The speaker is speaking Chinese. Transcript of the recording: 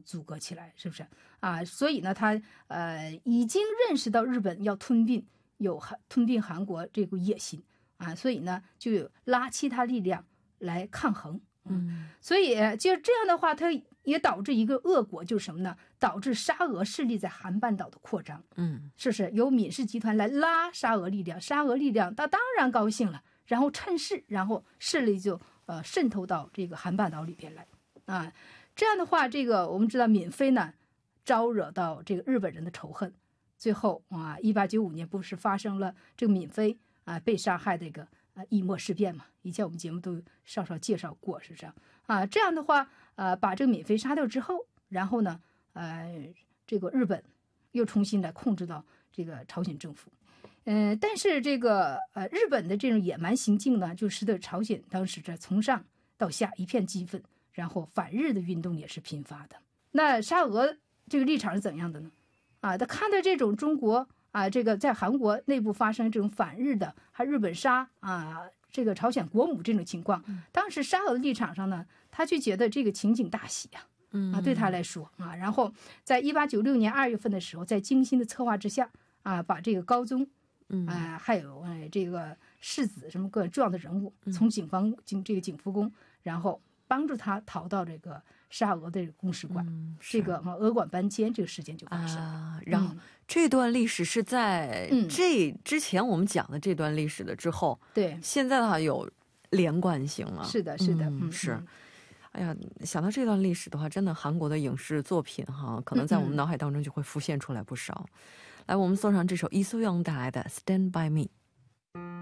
阻隔起来，是不是啊？所以呢，他已经认识到日本要吞并韩国这个野心啊，所以呢，就有拉其他力量来抗衡。所以就这样的话，它也导致一个恶果，就是什么呢？导致沙俄势力在韩半岛的扩张。是不是由闵氏集团来拉沙俄力量？沙俄力量他当然高兴了，然后趁势，然后势力就渗透到这个韩半岛里边来啊。这样的话，这个我们知道闵妃呢招惹到这个日本人的仇恨，最后啊，1895年不是发生了这个闵妃啊被杀害的这个义末事变嘛？以前我们节目都稍稍介绍过，是这样啊。这样的话，把这个闵妃杀掉之后，然后呢，这个日本又重新来控制到这个朝鲜政府。但是这个日本的这种野蛮行径呢，就使得朝鲜当时这从上到下一片激愤，然后反日的运动也是频发的。那沙俄这个立场是怎样的呢？他看到这种中国这个在韩国内部发生这种反日的，还日本杀这个朝鲜国母这种情况，当时沙俄的立场上呢，他就觉得这个情景大喜对他来说然后在1896年2月份的时候，在精心的策划之下把这个高宗还有这个世子什么各重要的人物从警福宫，然后帮助他逃到这个沙俄的公使馆，这个俄馆搬迁这个事件就发生了。 然后这段历史是在这之前我们讲的这段历史的之后， 对， 现在的话有连贯性了。 是的，是的， 是。哎呀，想到这段历史的话，真的韩国的影视作品可能在我们脑海当中就会浮现出来不少。来，我们送上这首伊苏영带来的《Stand by Me》。